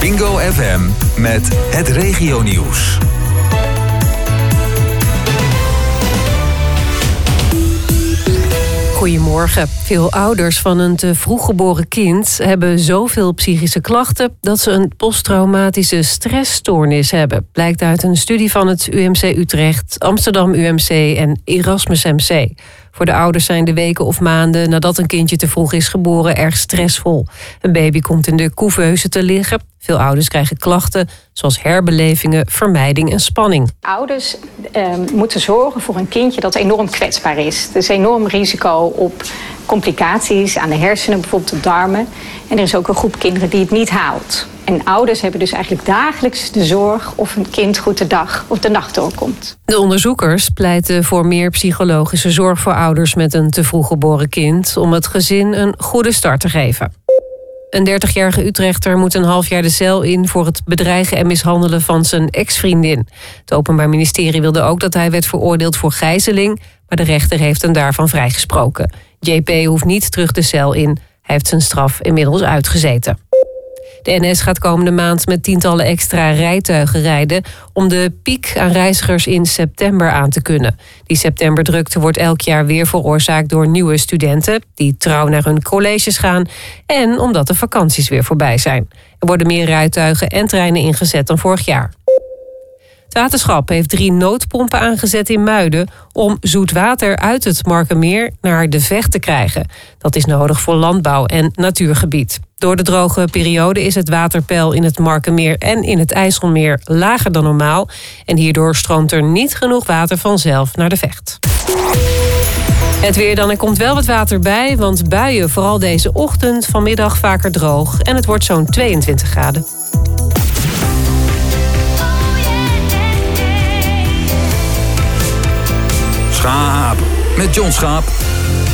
Bingo FM met het regionieuws. Goedemorgen. Veel ouders van een te vroeg geboren kind hebben zoveel psychische klachten dat ze een posttraumatische stressstoornis hebben. Blijkt uit een studie van het UMC Utrecht, Amsterdam UMC en Erasmus MC. Voor de ouders zijn de weken of maanden nadat een kindje te vroeg is geboren erg stressvol. Een baby komt in de couveuse te liggen. Veel ouders krijgen klachten zoals herbelevingen, vermijding en spanning. Ouders moeten zorgen voor een kindje dat enorm kwetsbaar is. Er is enorm risico op complicaties aan de hersenen, bijvoorbeeld de darmen. En er is ook een groep kinderen die het niet haalt. En ouders hebben dus eigenlijk dagelijks de zorg of een kind goed de dag of de nacht doorkomt. De onderzoekers pleiten voor meer psychologische zorg voor ouders met een te vroeg geboren kind om het gezin een goede start te geven. Een 30-jarige Utrechter moet een half jaar de cel in voor het bedreigen en mishandelen van zijn ex-vriendin. Het Openbaar Ministerie wilde ook dat hij werd veroordeeld voor gijzeling, maar de rechter heeft hem daarvan vrijgesproken. JP hoeft niet terug de cel in. Hij heeft zijn straf inmiddels uitgezeten. De NS gaat komende maand met tientallen extra rijtuigen rijden om de piek aan reizigers in september aan te kunnen. Die septemberdrukte wordt elk jaar weer veroorzaakt door nieuwe studenten die trouw naar hun colleges gaan en omdat de vakanties weer voorbij zijn. Er worden meer rijtuigen en treinen ingezet dan vorig jaar. Het waterschap heeft 3 noodpompen aangezet in Muiden om zoet water uit het Markermeer naar de Vecht te krijgen. Dat is nodig voor landbouw en natuurgebied. Door de droge periode is het waterpeil in het Markermeer en in het IJsselmeer lager dan normaal. En hierdoor stroomt er niet genoeg water vanzelf naar de Vecht. Het weer dan, er komt wel wat water bij, want buien vooral deze ochtend, vanmiddag vaker droog. En het wordt zo'n 22 graden. Schaap met John Schaap.